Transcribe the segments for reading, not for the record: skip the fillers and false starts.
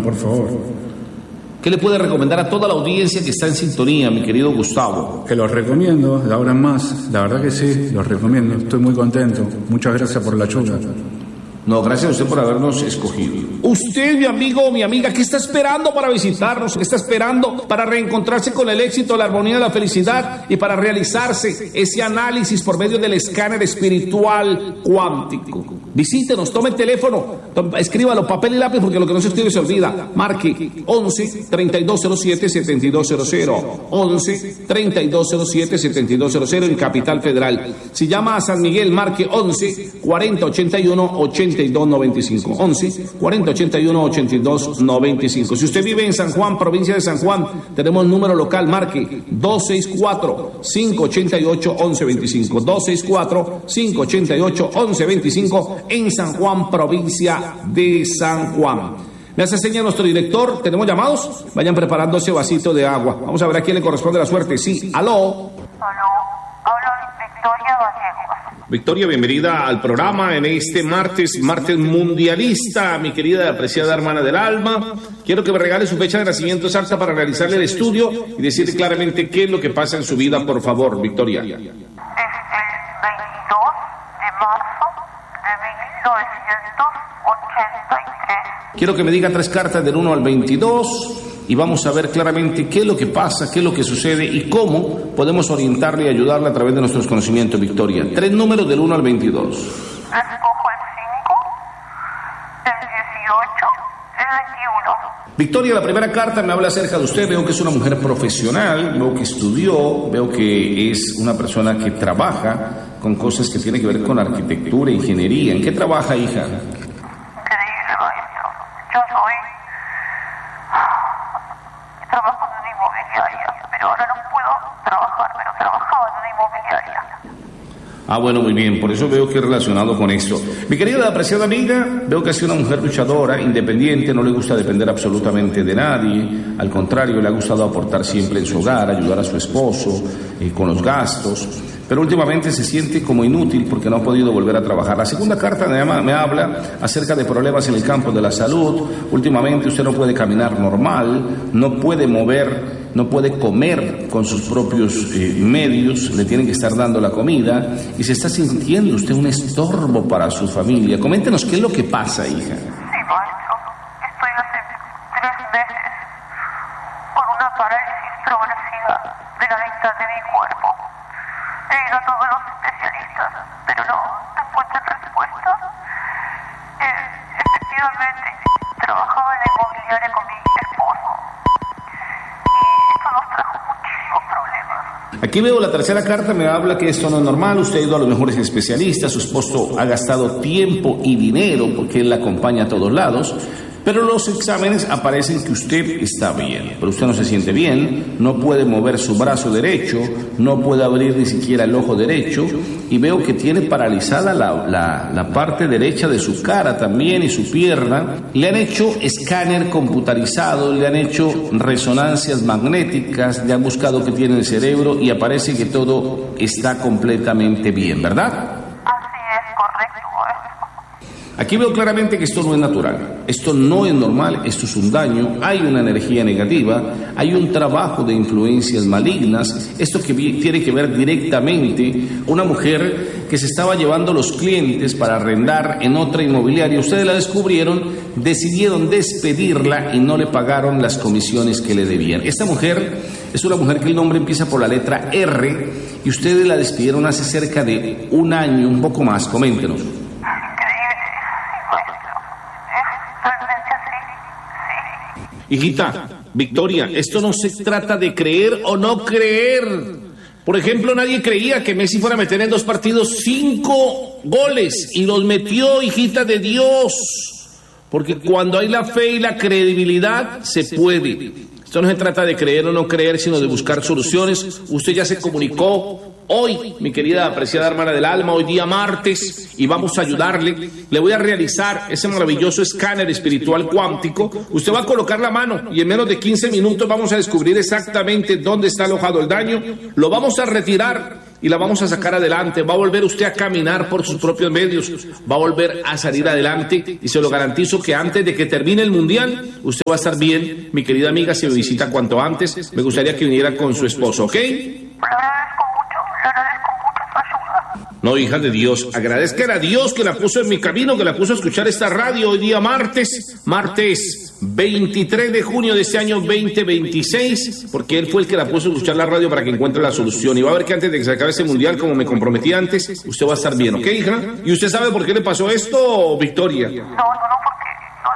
por favor. ¿Qué le puede recomendar a toda la audiencia que está en sintonía, mi querido Gustavo? Que los recomiendo, de ahora en más. La verdad que sí, los recomiendo. Estoy muy contento. Muchas gracias por la ayuda. No, gracias a usted por habernos escogido. Usted, mi amigo o mi amiga, ¿qué está esperando para visitarnos? ¿Qué está esperando para reencontrarse con el éxito, la armonía, la felicidad y para realizarse ese análisis por medio del escáner espiritual cuántico? Visítenos, tome el teléfono, escríbalo, papel y lápiz, porque lo que no se escribe se olvida. Marque 11-3207-7200, 11-3207-7200 en Capital Federal. Si llama a San Miguel, marque 11-4081-8295, 11-4081-8295. Si usted vive en San Juan, provincia de San Juan, tenemos número local, marque 264-588-1125, 264-588-1125 en San Juan, provincia de San Juan. Me hace seña nuestro director. ¿Tenemos llamados? Vayan preparando ese vasito de agua. Vamos a ver a quién le corresponde la suerte. Sí, aló. Aló, habla Victoria Vallejo. Victoria, bienvenida al programa en este martes mundialista, mi querida y apreciada hermana del alma. Quiero que me regale su fecha de nacimiento exacta para realizarle el estudio y decir claramente qué es lo que pasa en su vida, por favor, Victoria. Es el 22 de marzo de 1983. Quiero que me diga 3 cartas del 1 al 22 y vamos a ver claramente qué es lo que pasa, qué es lo que sucede y cómo podemos orientarle y ayudarle a través de nuestros conocimientos, Victoria. 3 números del 1 al 22. Escojo el 5, el 18, el 21. Victoria, la primera carta me habla acerca de usted. Veo que es una mujer profesional, veo que estudió, veo que es una persona que trabaja con cosas que tienen que ver con arquitectura, ingeniería. ¿En qué trabaja, hija? Yo trabajo en una inmobiliaria, pero ahora no puedo trabajar, pero trabajaba en una inmobiliaria. Ah, bueno, muy bien, por eso veo que es relacionado con esto. Mi querida apreciada amiga, veo que ha sido una mujer luchadora, independiente, no le gusta depender absolutamente de nadie, al contrario, le ha gustado aportar siempre en su hogar, ayudar a su esposo con los gastos, pero últimamente se siente como inútil porque no ha podido volver a trabajar. La segunda carta me habla acerca de problemas en el campo de la salud. Últimamente usted no puede caminar normal, no puede mover, no puede comer con sus propios medios, le tienen que estar dando la comida y se está sintiendo usted un estorbo para su familia. Coméntenos qué es lo que pasa, hija. Sí, maestro, estoy hace 3 meses con una parálisis progresiva de la mitad de mi cuerpo. He ido a todos los especialistas, pero no encuentran respuesta. Efectivamente, trabajaba en la inmobiliaria con mi esposo y esto nos trajo muchísimos problemas. Aquí veo la tercera carta, me habla que esto no es normal, usted ha ido a los mejores especialistas, su esposo ha gastado tiempo y dinero porque él la acompaña a todos lados, pero los exámenes aparecen que usted está bien, pero usted no se siente bien, no puede mover su brazo derecho, no puede abrir ni siquiera el ojo derecho y veo que tiene paralizada la parte derecha de su cara también y su pierna. Le han hecho escáner computarizado, le han hecho resonancias magnéticas, le han buscado qué tiene el cerebro y aparece que todo está completamente bien, ¿verdad? Así es, correcto, maestro. Aquí veo claramente que esto no es natural, esto no es normal, esto es un daño, hay una energía negativa, hay un trabajo de influencias malignas, esto que tiene que ver directamente una mujer que se estaba llevando los clientes para arrendar en otra inmobiliaria, ustedes la descubrieron, decidieron despedirla y no le pagaron las comisiones que le debían. Esta mujer es una mujer que el nombre empieza por la letra R y ustedes la despidieron hace cerca de 1 año, un poco más, coméntenos. Hijita, Victoria, esto no se trata de creer o no creer. Por ejemplo, nadie creía que Messi fuera a meter en 2 partidos 5 goles y los metió, hijita de Dios. Porque cuando hay la fe y la credibilidad, se puede. Esto no se trata de creer o no creer, sino de buscar soluciones. Usted ya se comunicó hoy, mi querida apreciada hermana del alma, hoy día martes, y vamos a ayudarle. Le voy a realizar ese maravilloso escáner espiritual cuántico. Usted va a colocar la mano y en menos de 15 minutos vamos a descubrir exactamente dónde está alojado el daño. Lo vamos a retirar y la vamos a sacar adelante. Va a volver usted a caminar por sus propios medios, va a volver a salir adelante y se lo garantizo que antes de que termine el Mundial, usted va a estar bien. Mi querida amiga, si me visita cuanto antes, me gustaría que viniera con su esposo, ¿ok? Le agradezco mucho su ayuda. No, hija de Dios, agradezcan a Dios que la puso en mi camino, que la puso a escuchar esta radio hoy día martes 23 de junio de este año 2026, porque él fue el que la puso a escuchar la radio para que encuentre la solución. Y va a ver que antes de que se acabe ese mundial, como me comprometí antes, usted va a estar bien, ¿ok, hija? ¿Y usted sabe por qué le pasó esto, Victoria? No, porque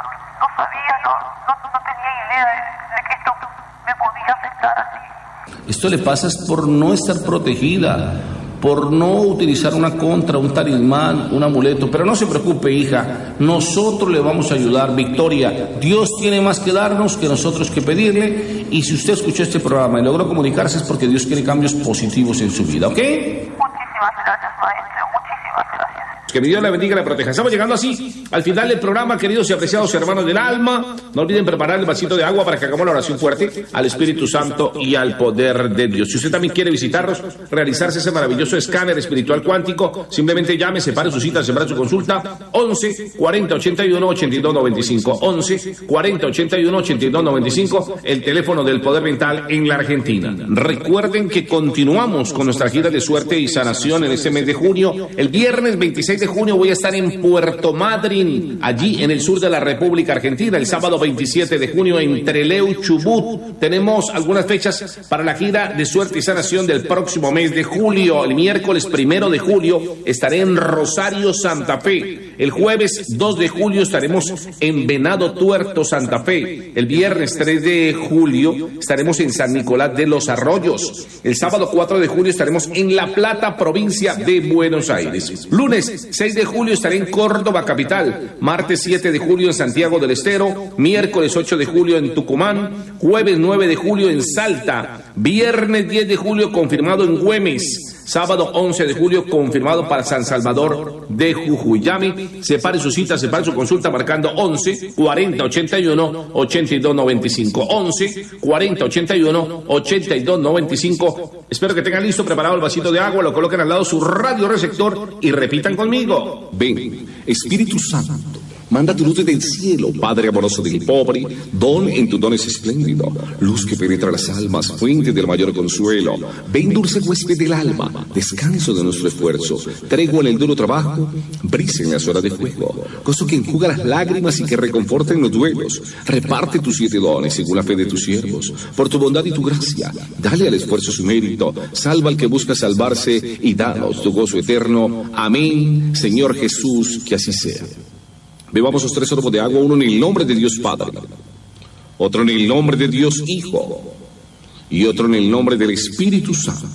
no sabía, no tenía idea de que esto me podía afectar así. Esto le pasa por no estar protegida, por no utilizar una contra, un talismán, un amuleto. Pero no se preocupe, hija, nosotros le vamos a ayudar, Victoria. Dios tiene más que darnos que nosotros que pedirle, y si usted escuchó este programa y logró comunicarse es porque Dios quiere cambios positivos en su vida, ¿ok? Muchísimas gracias, maestro, muchísimas gracias. Que mi Dios la bendiga y la proteja. Estamos llegando así al final del programa, queridos y apreciados hermanos del alma. No olviden preparar el vasito de agua para que hagamos la oración fuerte al Espíritu Santo y al poder de Dios. Si usted también quiere visitarnos, realizarse ese maravilloso escáner espiritual cuántico, simplemente llame, separe su cita, separe su consulta, 11 40 81 82 95, 11 40 81 82 95, el teléfono del poder mental en la Argentina. Recuerden que continuamos con nuestra gira de suerte y sanación en este mes de junio. El viernes 26 de junio voy a estar en Puerto Madryn, allí en el sur de la República Argentina. El sábado 27 de junio en Trelew, Chubut. Tenemos algunas fechas para la gira de suerte y sanación del próximo mes de julio. El miércoles 1 de julio estaré en Rosario, Santa Fe. El jueves 2 de julio estaremos en Venado Tuerto, Santa Fe. El viernes 3 de julio estaremos en San Nicolás de los Arroyos. El sábado 4 de julio estaremos en La Plata, provincia de Buenos Aires. Lunes 6 de julio estaré en Córdoba, capital. Martes 7 de julio en Santiago del Estero. Miércoles 8 de julio en Tucumán. Jueves 9 de julio en Salta. Viernes 10 de julio confirmado en Güemes. Sábado 11 de julio confirmado para San Salvador de Jujuy. Llame, separe su cita, separe su consulta marcando 11 40 81 82 95. 11 40 81 82 95. Espero que tengan listo, preparado el vasito de agua, lo coloquen al lado su radio receptor y repitan conmigo. Ven, Espíritu Santo, manda tu luz desde el cielo, Padre amoroso del pobre, don en tu don es espléndido, luz que penetra las almas, fuente del mayor consuelo. Ven, dulce huésped del alma, descanso de nuestro esfuerzo, tregua en el duro trabajo, brisa en las horas de fuego, gozo que enjuga las lágrimas y que reconforta en los duelos. Reparte tus 7 dones según la fe de tus siervos, por tu bondad y tu gracia, dale al esfuerzo su mérito, salva al que busca salvarse y danos tu gozo eterno. Amén, Señor Jesús, que así sea. Bebamos los 3 sorbos de agua, uno en el nombre de Dios Padre, otro en el nombre de Dios Hijo y otro en el nombre del Espíritu Santo.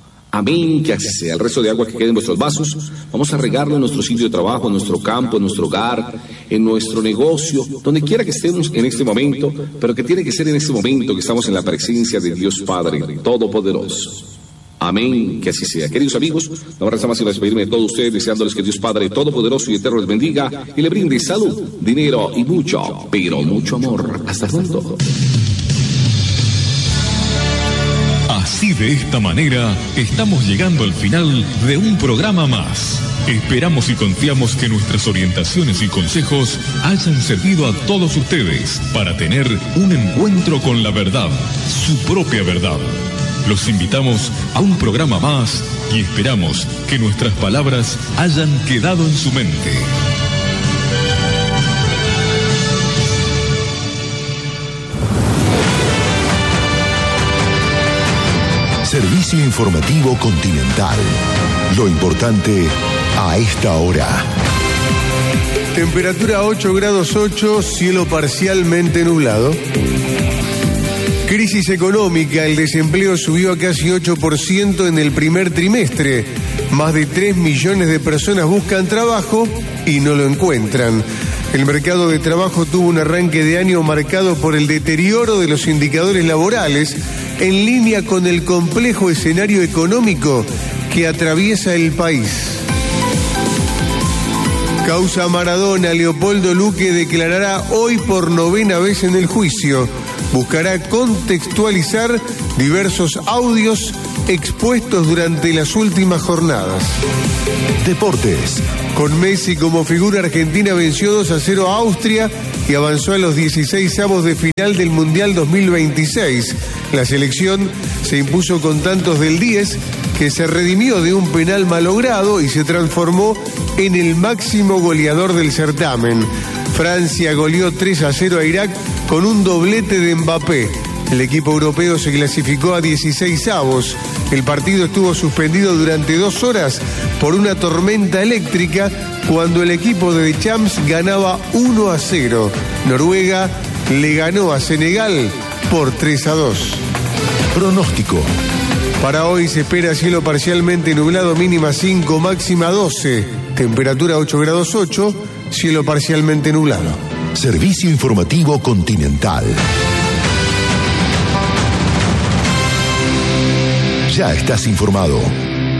Amén, que así sea. El resto de agua que quede en vuestros vasos, vamos a regarlo en nuestro sitio de trabajo, en nuestro campo, en nuestro hogar, en nuestro negocio, donde quiera que estemos en este momento, pero que tiene que ser en este momento que estamos en la presencia de Dios Padre Todopoderoso. Amén, que así sea. Queridos amigos, no me resta más que despedirme de todos ustedes, deseándoles que Dios Padre Todopoderoso y Eterno les bendiga y le brinde salud, dinero y mucho, pero mucho amor. Hasta pronto. Así, de esta manera, estamos llegando al final de un programa más. Esperamos y confiamos que nuestras orientaciones y consejos hayan servido a todos ustedes para tener un encuentro con la verdad, su propia verdad. Los invitamos a un programa más y esperamos que nuestras palabras hayan quedado en su mente. Servicio informativo Continental. Lo importante a esta hora. Temperatura 8 grados 8, cielo parcialmente nublado. Crisis económica, el desempleo subió a casi 8% en el primer trimestre. Más de 3 millones de personas buscan trabajo y no lo encuentran. El mercado de trabajo tuvo un arranque de año marcado por el deterioro de los indicadores laborales, en línea con el complejo escenario económico que atraviesa el país. Causa Maradona, Leopoldo Luque declarará hoy por 9ª vez en el juicio. Buscará contextualizar diversos audios expuestos durante las últimas jornadas. Deportes. Con Messi como figura, Argentina venció 2-0 a Austria y avanzó a los 16avos de final del Mundial 2026. La selección se impuso con tantos del 10, que se redimió de un penal malogrado y se transformó en el máximo goleador del certamen. Francia goleó 3-0 a Irak con un doblete de Mbappé. El equipo europeo se clasificó a 16avos. El partido estuvo suspendido durante 2 horas por una tormenta eléctrica cuando el equipo de Deschamps ganaba 1-0. Noruega le ganó a Senegal por 3-2. Pronóstico. Para hoy se espera cielo parcialmente nublado, mínima 5, máxima 12. Temperatura 8 grados 8, cielo parcialmente nublado. Servicio Informativo Continental. Ya estás informado.